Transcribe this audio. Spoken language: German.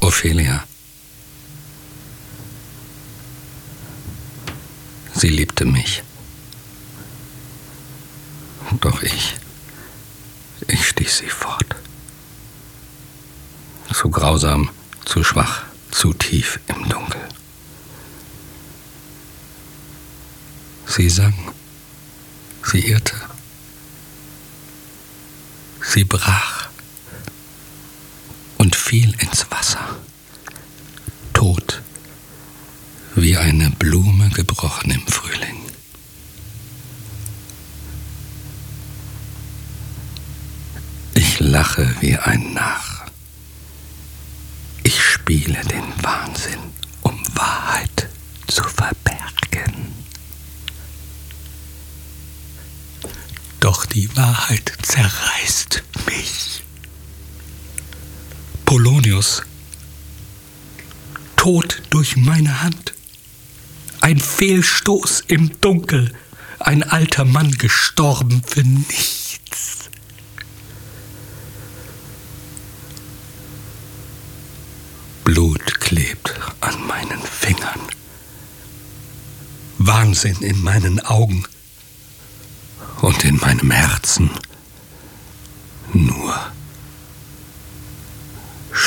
Ophelia. Sie liebte mich. Doch ich stieß sie fort. Zu grausam, zu schwach, zu tief im Dunkel. Sie sang, sie irrte, sie brach und fiel ins Wasser, tot wie eine Blume gebrochen im Frühling. Ich lache wie ein Narr. Ich spiele den Wahnsinn, um Wahrheit zu verbergen. Doch die Wahrheit zerreißt mich. Polonius, tot durch meine Hand. Ein Fehlstoß im Dunkel, ein alter Mann gestorben für nichts. Blut klebt an meinen Fingern, Wahnsinn in meinen Augen und in meinem Herzen nur